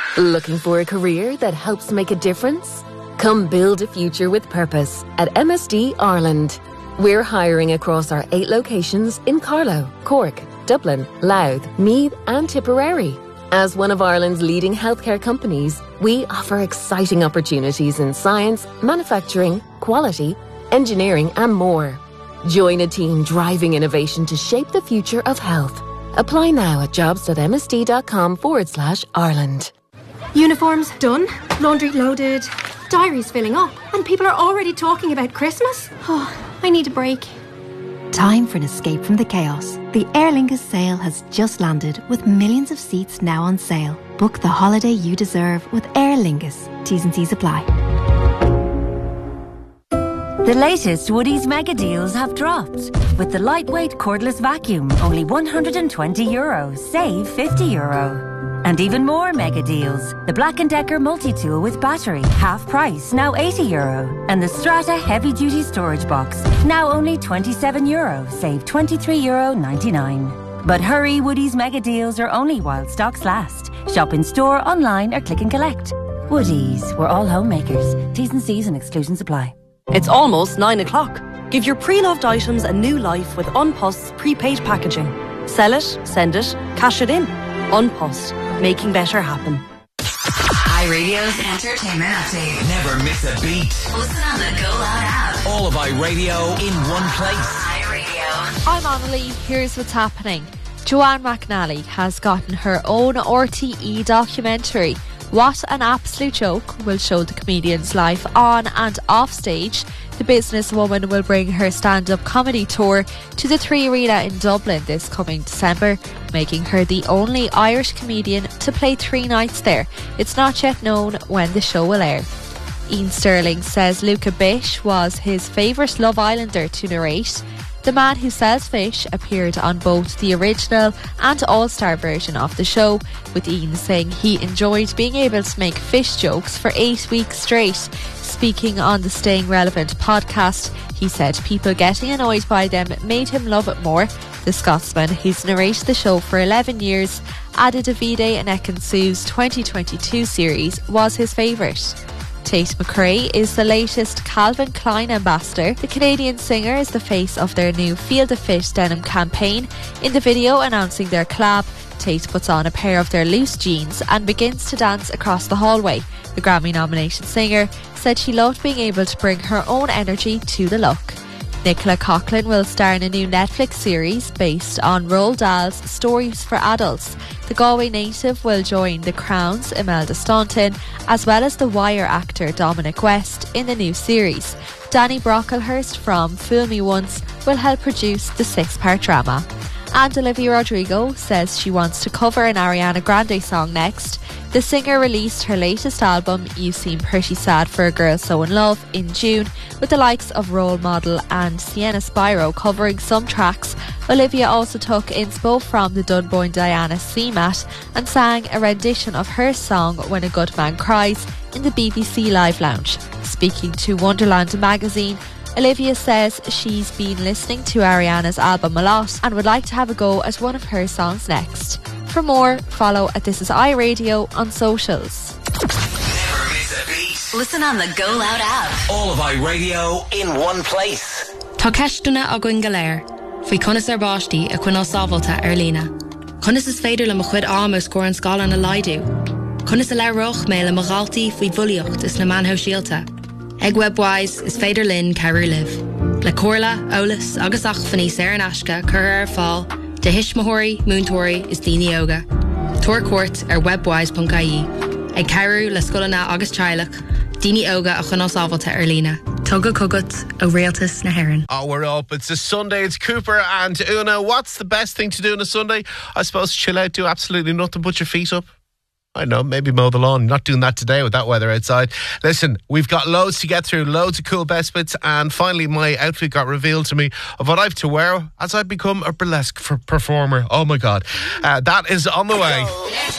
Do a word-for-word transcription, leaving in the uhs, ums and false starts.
Looking for a career that helps make a difference? Come build a future with purpose at M S D Ireland. We're hiring across our eight locations in Carlow, Cork, Dublin, Louth, Meath and Tipperary. As one of Ireland's leading healthcare companies, we offer exciting opportunities in science, manufacturing, quality, engineering and more. Join a team driving innovation to shape the future of health. Apply now at jobs.msd.com forward slash Ireland. Uniforms done, laundry loaded, diaries filling up, and people are already talking about Christmas? Oh, I need a break. Time for an escape from the chaos. The Aer Lingus sale has just landed with millions of seats now on sale. Book the holiday you deserve with Aer Lingus. T's and C's apply. The latest Woodies mega deals have dropped. With the lightweight cordless vacuum, only one hundred twenty euro, save fifty euro. And even more mega deals. The Black and Decker multi-tool with battery, half price, now eighty euro. And the Strata heavy-duty storage box, now only twenty-seven euro, save twenty-three euro ninety-nine. But hurry, Woodies mega deals are only while stocks last. Shop in store, online or click and collect. Woodies, we're all homemakers. T's and C's and exclusions apply. It's almost nine o'clock. Give your pre-loved items a new life with An Post's prepaid packaging. Sell it, send it, cash it in. An Post, making better happen. iRadio's entertainment update. Never miss a beat. Listen on the Go Loud app. All of iRadio in one place. iRadio. I'm Annalie. Here's what's happening. Joanne McNally has gotten her own R T E documentary. What an Absolute Joke will show the comedian's life on and off stage. The businesswoman will bring her stand-up comedy tour to the Three Arena in Dublin this coming December, making her the only Irish comedian to play three nights there. It's not yet known when the show will air. Ian Sterling says Luca Bish was his favourite Love Islander to narrate. The Man Who Sells Fish appeared on both the original and all-star version of the show, with Ian saying he enjoyed being able to make fish jokes for eight weeks straight. Speaking on the Staying Relevant podcast, he said people getting annoyed by them made him love it more. The Scotsman, who's narrated the show for eleven years, added Davide and Ekin-Su's twenty twenty-two series was his favourite. Tate McRae is the latest Calvin Klein ambassador. The Canadian singer is the face of their new Feel the Fit denim campaign. In the video announcing their collab, Tate puts on a pair of their loose jeans and begins to dance across the hallway. The Grammy-nominated singer said she loved being able to bring her own energy to the look. Nicola Coughlan will star in a new Netflix series based on Roald Dahl's Stories for Adults. The Galway native will join The Crown's Imelda Staunton, as well as The Wire actor Dominic West in the new series. Danny Brocklehurst from Fool Me Once will help produce the six-part drama. And Olivia Rodrigo says she wants to cover an Ariana Grande song next. The singer released her latest album, You Seem Pretty Sad for a Girl So In Love, in June, with the likes of Role Model and Sienna Spyro covering some tracks. Olivia also took inspo from the Dunboyne Diana C MAT and sang a rendition of her song When a Good Man Cries in the B B C Live Lounge. Speaking to Wonderland magazine, Olivia says she's been listening to Ariana's album a lot and would like to have a go at one of her songs next. For more, follow at This Is iRadio on socials. Never miss a beat. Listen on the Go Loud app. All of iRadio in one place. Tá ceistúna a gcuin go léir, faoi conas ar báistí a chuinál sábháilte ar lína. Conas is féidir le mo chuid am ar scór an scála na laidú. Conas a le roch mé le mo galtaí faoi bhuilíocht is na manthó síalta. Ag webwise is féidir linn ceirú liv. Le cóirla, ólas agus achfaní sé an asca cur ar fáil, de hismóirí, múntóirí is daoine óga. Tuair cuairt ar webwise dot I E. Ag ceirú le scolanna agus teaghlach, daoine óga a chuinál sábháilte ar lína. Tugad cogat ó réaltas na Héireann. Oh, we're up. It's a Sunday. It's Cooper and Una. What's the best thing to do on a Sunday? I suppose chill out, do absolutely nothing, put your feet up. I know, maybe mow the lawn. Not doing that today with that weather outside. Listen, we've got loads to get through, loads of cool best bits, and finally my outfit got revealed to me of what I have to wear as I become a burlesque performer. Oh my God. Uh, that is on the way.